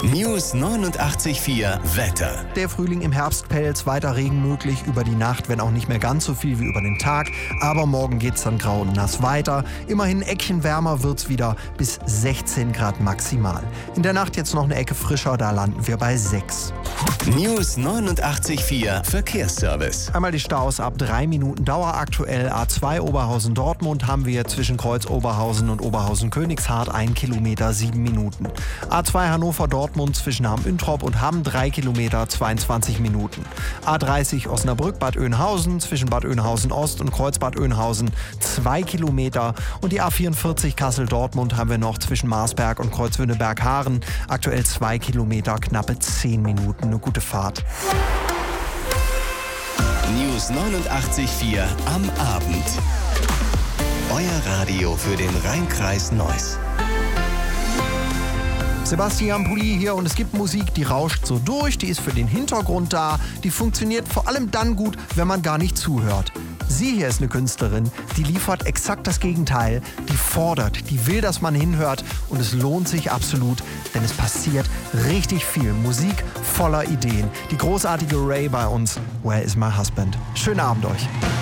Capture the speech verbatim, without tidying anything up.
News neunundachtzig Komma vier Wetter. Der Frühling im Herbstpelz, weiter Regen möglich über die Nacht, wenn auch nicht mehr ganz so viel wie über den Tag. Aber morgen geht's dann grau und nass weiter. Immerhin ein Eckchen wärmer wird's wieder, bis sechzehn Grad maximal. In der Nacht jetzt noch eine Ecke frischer, da landen wir bei sechs. News neunundachtzig Komma vier Verkehrsservice. Einmal die Staus ab drei Minuten Dauer aktuell. A zwei Oberhausen-Dortmund haben wir zwischen Kreuz Oberhausen und Oberhausen-Königshardt ein Kilometer sieben Minuten. A zwei Hannover-Dortmund zwischen Hamm-Üntrop und Hamm drei Kilometer zweiundzwanzig Minuten. A dreißig Osnabrück-Bad Oeynhausen zwischen Bad Oeynhausen-Ost und Kreuzbad Oeynhausen zwei Kilometer. Und die A vierundvierzig Kassel-Dortmund haben wir noch zwischen Marsberg und Kreuzwünneberg-Haaren aktuell zwei Kilometer, knappe zehn Minuten. Eine gute Fahrt. News neunundachtzig Komma vier am Abend. Euer Radio für den Rhein-Kreis Neuss. Sebastian Pulli hier und es gibt Musik, die rauscht so durch, die ist für den Hintergrund da, die funktioniert vor allem dann gut, wenn man gar nicht zuhört. Sie hier ist eine Künstlerin, die liefert exakt das Gegenteil, die fordert, die will, dass man hinhört und es lohnt sich absolut, denn es passiert richtig viel. Musik voller Ideen. Die großartige Ray bei uns, Where is my husband? Schönen Abend euch.